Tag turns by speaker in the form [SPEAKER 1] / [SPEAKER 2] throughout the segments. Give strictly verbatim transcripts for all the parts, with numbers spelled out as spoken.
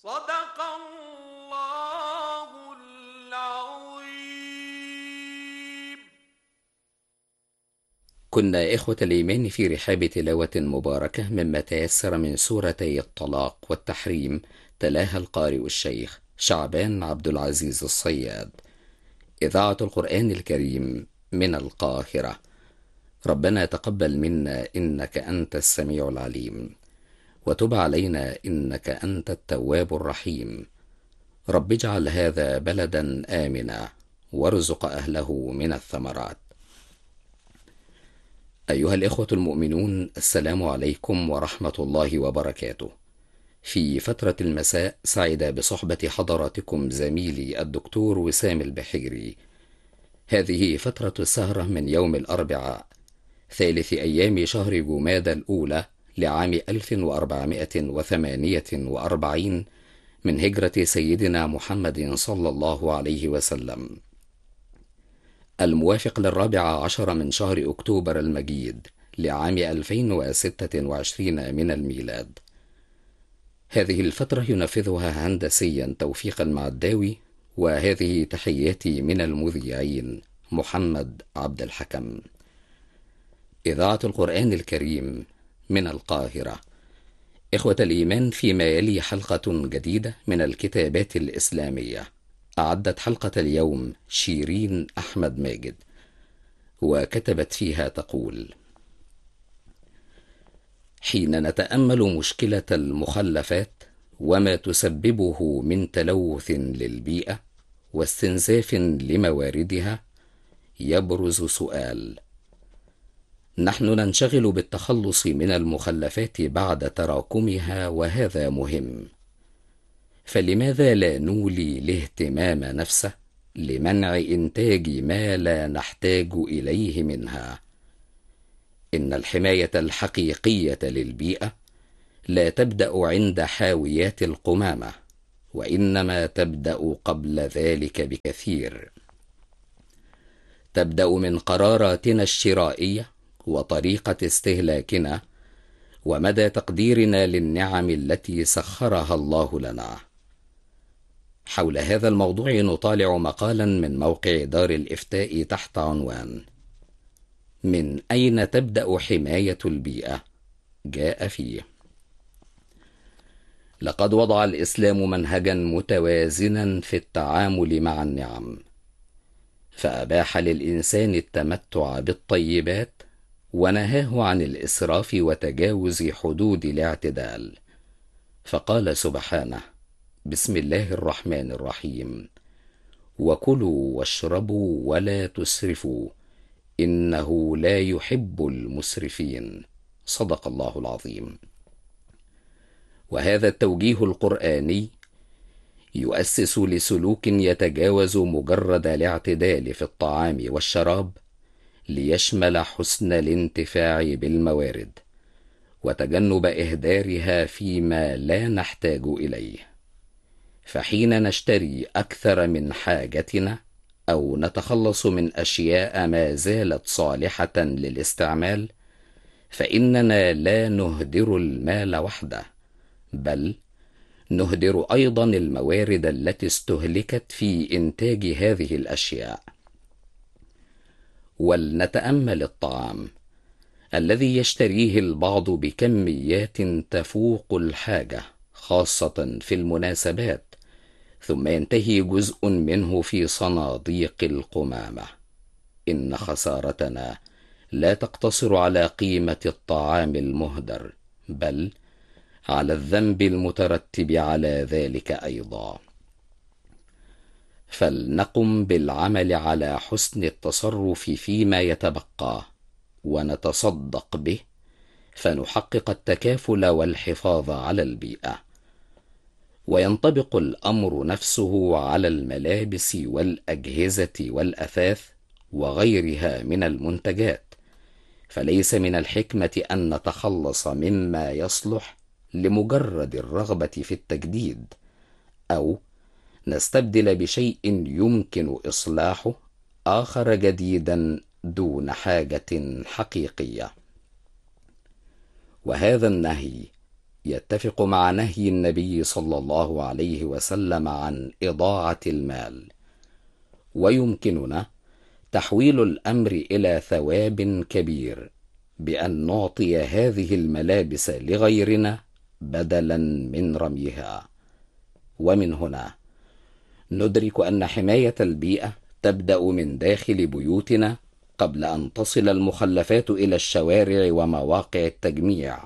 [SPEAKER 1] صدق الله العظيم.
[SPEAKER 2] كنا إخوة الإيمان في رحاب تلاوة مباركة مما تيسر من سورتي الطلاق والتحريم، تلاها القارئ الشيخ شعبان عبد العزيز الصياد. إذاعة القرآن الكريم من القاهرة. ربنا تقبل منا إنك أنت السميع العليم، وتب علينا إنك أنت التواب الرحيم. رب اجعل هذا بلدا آمنا، وارزق أهله من الثمرات. أيها الإخوة المؤمنون، السلام عليكم ورحمة الله وبركاته. في فترة المساء سعد بصحبة حضراتكم زميلي الدكتور وسام البحيري. هذه فترة السهرة من يوم الأربعاء ثالث أيام شهر جمادى الأولى لعام ألف وأربعمائة وثمانية وأربعين من هجرة سيدنا محمد صلى الله عليه وسلم، الموافق للرابع عشر من شهر أكتوبر المجيد لعام ألفين وستة وعشرين من الميلاد. هذه الفترة ينفذها هندسيا توفيقا معداوي، وهذه تحياتي من المذيعين محمد عبد الحكم. إذاعة القرآن الكريم من القاهرة. إخوة الإيمان، فيما يلي حلقة جديدة من الكتابات الإسلامية. أعدت حلقة اليوم شيرين أحمد ماجد، وكتبت فيها تقول: حين نتأمل مشكلة المخلفات وما تسببه من تلوث للبيئة واستنزاف لمواردها، يبرز سؤال: نحن ننشغل بالتخلص من المخلفات بعد تراكمها، وهذا مهم، فلماذا لا نولي الاهتمام نفسه لمنع إنتاج ما لا نحتاج إليه منها؟ إن الحماية الحقيقية للبيئة لا تبدأ عند حاويات القمامة، وإنما تبدأ قبل ذلك بكثير. تبدأ من قراراتنا الشرائية وطريقة استهلاكنا ومدى تقديرنا للنعم التي سخرها الله لنا. حول هذا الموضوع نطالع مقالا من موقع دار الإفتاء تحت عنوان: من أين تبدأ حماية البيئة؟ جاء فيه: لقد وضع الإسلام منهجا متوازنا في التعامل مع النعم، فأباح للإنسان التمتع بالطيبات ونهاه عن الإسراف وتجاوز حدود الاعتدال، فقال سبحانه: بسم الله الرحمن الرحيم: وكلوا واشربوا ولا تسرفوا إنه لا يحب المسرفين. صدق الله العظيم. وهذا التوجيه القرآني يؤسس لسلوك يتجاوز مجرد الاعتدال في الطعام والشراب، ليشمل حسن الانتفاع بالموارد وتجنب إهدارها فيما لا نحتاج إليه. فحين نشتري أكثر من حاجتنا أو نتخلص من أشياء ما زالت صالحة للاستعمال، فإننا لا نهدر المال وحده، بل نهدر أيضا الموارد التي استهلكت في إنتاج هذه الأشياء. ولنتأمل الطعام الذي يشتريه البعض بكميات تفوق الحاجة، خاصة في المناسبات، ثم ينتهي جزء منه في صناديق القمامة. إن خسارتنا لا تقتصر على قيمة الطعام المهدر، بل على الذنب المترتب على ذلك أيضا. فلنقم بالعمل على حسن التصرف فيما يتبقى ونتصدق به، فنحقق التكافل والحفاظ على البيئة. وينطبق الأمر نفسه على الملابس والأجهزة والأثاث وغيرها من المنتجات، فليس من الحكمة أن نتخلص مما يصلح لمجرد الرغبة في التجديد، أو نستبدل بشيء يمكن إصلاحه آخر جديدا دون حاجة حقيقية. وهذا النهي يتفق مع نهي النبي صلى الله عليه وسلم عن إضاعة المال، ويمكننا تحويل الأمر إلى ثواب كبير بأن نعطي هذه الملابس لغيرنا بدلا من رميها. ومن هنا ندرك أن حماية البيئة تبدأ من داخل بيوتنا قبل أن تصل المخلفات إلى الشوارع ومواقع التجميع،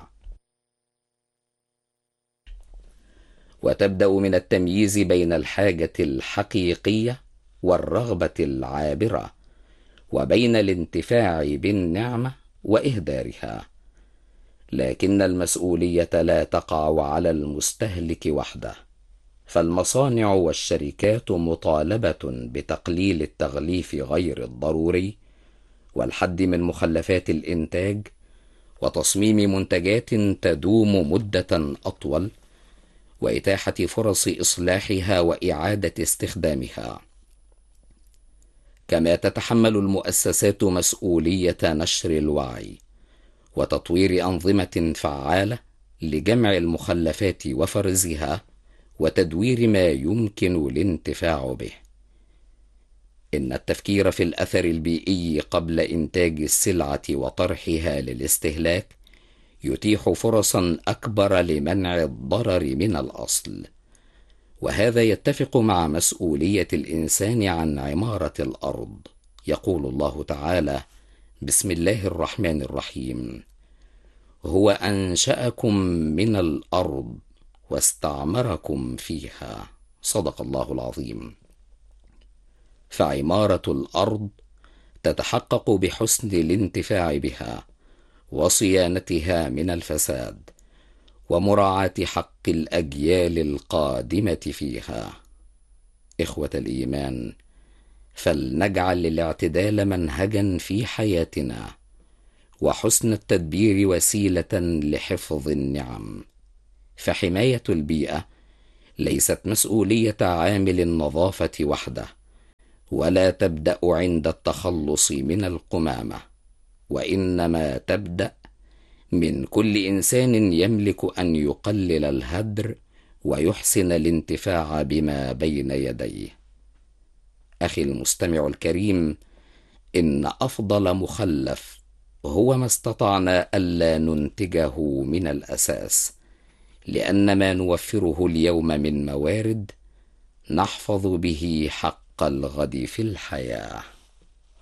[SPEAKER 2] وتبدأ من التمييز بين الحاجة الحقيقية والرغبة العابرة، وبين الانتفاع بالنعمة وإهدارها. لكن المسؤولية لا تقع على المستهلك وحده، فالمصانع والشركات مطالبة بتقليل التغليف غير الضروري، والحد من مخلفات الإنتاج، وتصميم منتجات تدوم مدة أطول، وإتاحة فرص إصلاحها وإعادة استخدامها. كما تتحمل المؤسسات مسؤولية نشر الوعي وتطوير أنظمة فعالة لجمع المخلفات وفرزها وتدوير ما يمكن الانتفاع به. إن التفكير في الأثر البيئي قبل إنتاج السلعة وطرحها للاستهلاك يتيح فرصا أكبر لمنع الضرر من الأصل، وهذا يتفق مع مسؤولية الإنسان عن عمارة الأرض. يقول الله تعالى: بسم الله الرحمن الرحيم: هو أنشأكم من الأرض واستعمركم فيها. صدق الله العظيم. فعمارة الأرض تتحقق بحسن الانتفاع بها وصيانتها من الفساد، ومراعاة حق الأجيال القادمة فيها. إخوة الإيمان، فلنجعل الاعتدال منهجا في حياتنا، وحسن التدبير وسيلة لحفظ النعم. فحماية البيئة ليست مسؤولية عامل النظافة وحده، ولا تبدأ عند التخلص من القمامة، وإنما تبدأ من كل إنسان يملك أن يقلل الهدر ويحسن الانتفاع بما بين يديه. أخي المستمع الكريم، إن أفضل مخلف هو ما استطعنا ألا ننتجه من الأساس، لأن ما نوفره اليوم من موارد نحفظ به حق الغد في الحياة.